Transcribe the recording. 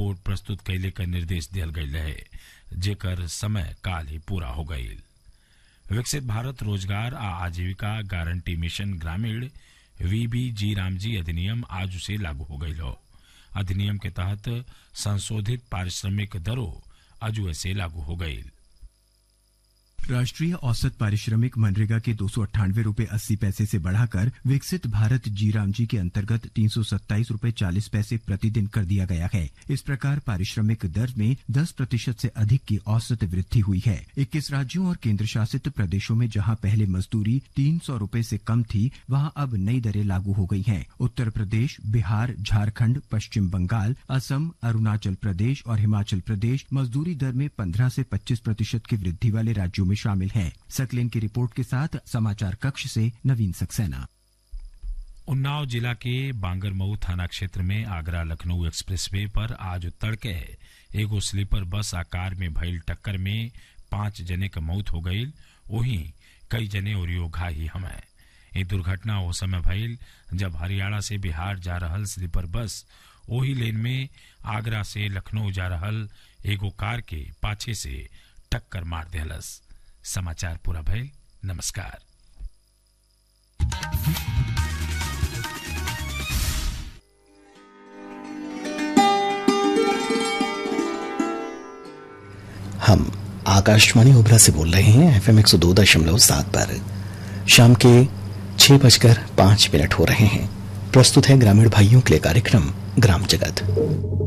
Report प्रस्तुत कैले का निर्देश दियल गयल है, जेकर समय काल ही पूरा हो गईल। विकसित भारत रोजगार आ आजीविका गारंटी मिशन ग्रामीण VBG रामजी अधिनियम आज से लागू हो गईल हो। अधिनियम के तहत संशोधित पारिश्रमिक दरों अजुए से लागू हो गई। राष्ट्रीय औसत पारिश्रमिक मनरेगा के 298 रुपए 80 पैसे से बढ़ाकर विकसित भारत जी रामजी के अंतर्गत 327 रुपए 40 पैसे प्रतिदिन कर दिया गया है। इस प्रकार पारिश्रमिक दर में 10% से अधिक की औसत वृद्धि हुई है। 21 राज्यों और केंद्र शासित प्रदेशों में जहां पहले मजदूरी 300 रुपए से कम थी, वहां अब नई दरें लागू हो गई हैं। उत्तर प्रदेश, बिहार, झारखंड, पश्चिम बंगाल, असम, अरुणाचल प्रदेश और हिमाचल प्रदेश मजदूरी दर में 15 से 25% की वृद्धि वाले राज्यों में शामिल हैं। सकलेन की रिपोर्ट के साथ समाचार कक्ष से नवीन सक्सेना। उन्नाव जिला के बांगरमऊ थाना क्षेत्र में आगरा लखनऊ एक्सप्रेसवे पर आज तड़के एगो स्लीपर बस आकार में भइल टक्कर में 5 जने के मौत हो गई, वहीं कई जने और घायल हमें। ये दुर्घटना वो समय भइल जब हरियाणा से बिहार जा रहल स्लीपर बस वही लेन में आगरा से लखनऊ जा रहल एगो कार के पाछे से टक्कर मार देहलस। समाचार पूरा भइल। नमस्कार। हम आकाशवाणी ओबरा से बोल रहे हैं FM 102.7 पर। शाम के 6:05 हो रहे हैं। प्रस्तुत है ग्रामीण भाइयों के लिए कार्यक्रम ग्राम जगत।